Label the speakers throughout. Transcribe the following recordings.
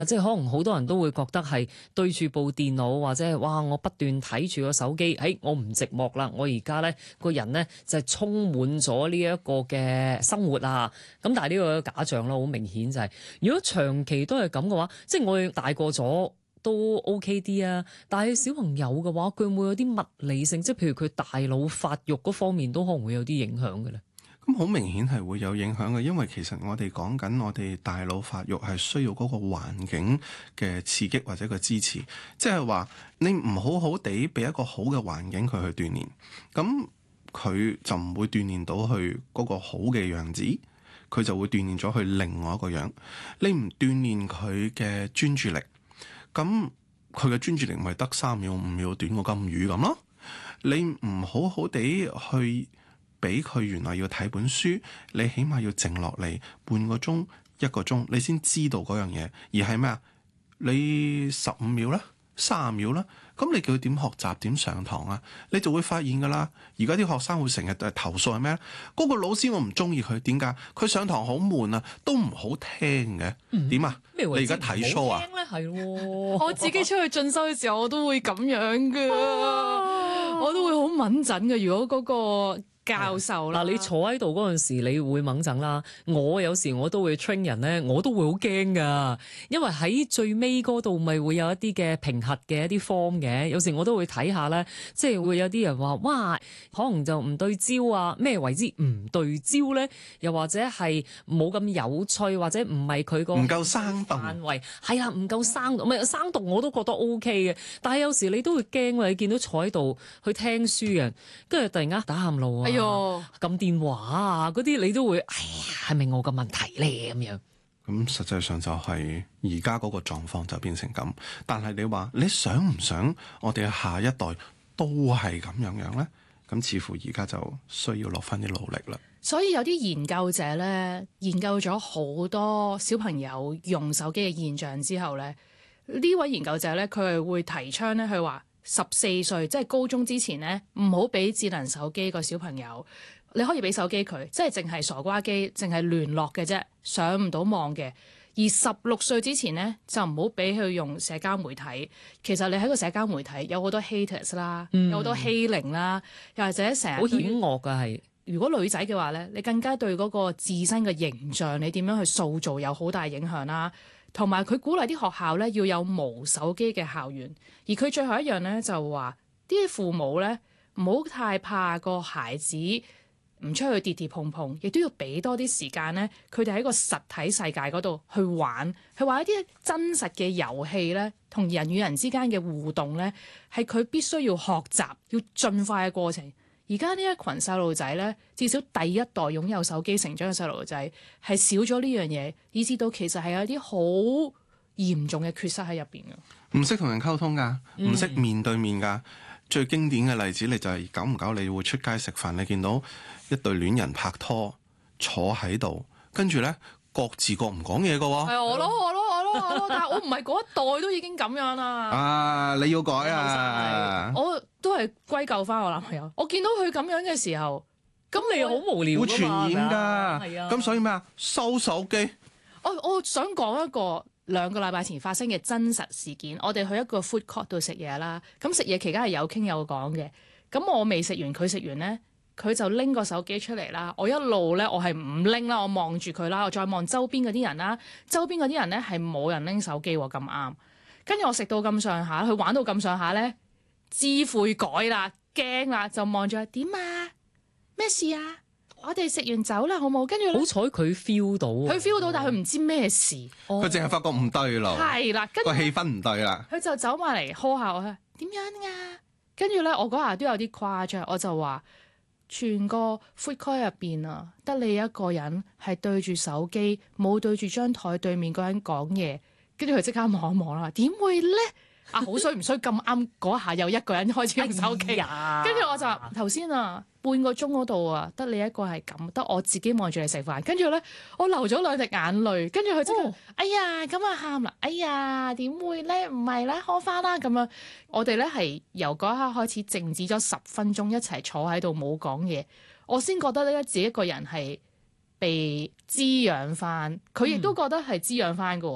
Speaker 1: 即係可能好多人都會覺得係對住部電腦或者係哇，我不斷睇住個手機，我唔寂寞啦，我而家咧個人咧就係充滿咗呢一個嘅生活啊。咁但係呢個假象咯，好明顯就係如果長期都係咁嘅話，即係我哋大個咗都 OK 啲啊。但係小朋友嘅話，佢會唔會有啲物理性，即係譬如佢大腦發育嗰方面都可能會有啲影響嘅咧？
Speaker 2: 咁好明顯係會有影響嘅，因為其實我哋講緊我哋大腦發育係需要嗰個環境嘅刺激或者個支持，即係話你唔好好地俾一個好嘅環境佢去鍛鍊，咁佢就唔會鍛鍊到去嗰個好嘅樣子，佢就會鍛鍊咗去另外一個樣。你唔鍛鍊佢嘅專注力，咁佢嘅專注力咪得3秒5秒短過金魚咁咯。你唔好好地去俾佢原來要睇本書，你起碼要靜落嚟半個鐘、1個鐘，你先知道嗰樣嘢。而係咩啊？你15秒啦、30秒啦，咁你叫佢點學習、點上堂啊？你就會發現㗎啦。而家啲學生會成日投訴係咩咧？嗰個老師我唔中意佢，點解？佢上堂好悶啊，都唔好聽嘅。點啊？你而家睇 show 啊？
Speaker 1: 係喎，
Speaker 3: 我自己出去進修嘅時候，我都會咁樣嘅，我都會好敏陣嘅。如果嗰個教授啦，
Speaker 1: 嗱，你坐喺度嗰陣時，你會猛整啦。我有時我都會 train 人咧，我都會好驚噶，因為喺最尾嗰度咪會有一啲嘅評核嘅一啲 form 嘅。有時我都會睇下咧，即係會有啲人話哇，可能就唔對焦啊，咩為之唔對焦咧？又或者係冇咁有趣，或者唔係佢個
Speaker 2: 唔夠生動
Speaker 1: 範圍，係啦，唔夠生動，唔係生動我都覺得 OK 嘅。但係有時你都會驚喎，你見到坐喺度去聽書嘅，跟住突然間打喊路啊！
Speaker 3: 哎呦，
Speaker 1: 撳電話啊，嗰啲你都會，哎呀，係咪我嘅問題咧？咁樣
Speaker 2: 咁實際上就係而家嗰個狀況就變成咁。但係你話你想唔想我哋下一代都係咁樣呢？咁似乎而家就需要落翻啲努力啦。
Speaker 3: 所以有啲研究者咧，研究咗好多小朋友用手機嘅現象之後咧，呢位研究者咧，佢係會提倡咧，佢話14歲即係高中之前咧，唔好俾智能手機個小朋友。你可以俾手機佢，即係淨係傻瓜機，淨係聯絡嘅啫，上唔到網嘅。而16歲之前咧，就唔好俾佢用社交媒體。其實你喺個社交媒體有好多 haters 啦，有好多欺凌啦，又或者成日
Speaker 1: 好險惡㗎係。
Speaker 3: 如果女仔嘅話咧，你更加對嗰個自身嘅形象，你點樣去塑造有好大影響啦。同埋佢鼓勵啲學校咧要有無手機嘅校園。而佢最後一樣咧就話啲父母咧唔好太怕個孩子唔出去跌跌碰碰，亦都要俾多啲時間咧，佢哋喺個實體世界嗰度去玩，去玩一啲真實嘅遊戲咧，同人與人之間嘅互動咧，係佢必須要學習、要進化嘅過程。而家呢一群細路仔咧，至少第一代擁有手機成長嘅細路仔係少咗呢樣嘢，以至到其實係有啲好嚴重嘅缺失喺入邊嘅。
Speaker 2: 唔識同人溝通㗎，唔識面對面㗎。最經典嘅例子，你就係久唔久你會出街食飯，你見到一對戀人拍拖坐喺度，跟住咧各自各唔講嘢㗎喎。
Speaker 3: 係我咯，但係我唔係嗰一代都已經咁樣啦。
Speaker 2: 啊，你要改啊！
Speaker 3: 我都係歸咎翻我男朋友。我見到佢咁樣嘅時候，
Speaker 1: 咁你又好無聊
Speaker 2: 會
Speaker 1: 㗎嘛，
Speaker 2: 傳染㗎。
Speaker 1: 係啊，
Speaker 2: 咁所以咩啊？收手機。
Speaker 3: 我想講一個2個禮拜前發生嘅真實事件。我哋去一個 food court 度食嘢啦。咁食嘢期間係有傾有講嘅。咁我未食完，佢食完咧，佢就拎個手機出嚟啦。我一路咧，我係唔拎啦，我望住佢啦，我再望周邊嗰啲人啦。周邊嗰啲人咧係冇人拎手機喎，咁啱。跟住我食到咁上下，佢玩到咁上下咧，知悔改啦，驚啦，就望住佢點啊？咩事啊？我哋食完走啦，好冇？跟住
Speaker 1: 好彩佢 feel 到，
Speaker 3: 佢 feel 到，但係佢唔知咩事。
Speaker 2: 佢淨係發覺唔對路，
Speaker 3: 係啦，跟住
Speaker 2: 個氣氛唔對啦。
Speaker 3: 佢就走埋嚟呵下我，點樣啊？跟住咧，我嗰下都有啲誇張，我就話全個 food court 入邊啊，得你一個人係對住手機，冇對住張台對面嗰人講嘢。跟住佢即刻望一望啦，點會咧？啊，好衰唔衰咁啱嗰下又一個人開始用手機，跟住我就頭先啊，半個鐘嗰度啊，得你一個係咁，得我自己望住你食飯。跟住咧，我流咗2滴眼淚，跟住佢即刻，哎呀咁啊喊啦，哎呀點會咧？唔係啦，開翻啦咁樣。我哋咧係由嗰一刻開始靜止咗10分鐘，一齊坐喺度冇講嘢，我先覺得咧自己一個人係被滋養翻，佢亦都覺得係滋養翻嘅喎。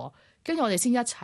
Speaker 3: 跟住我哋先一齊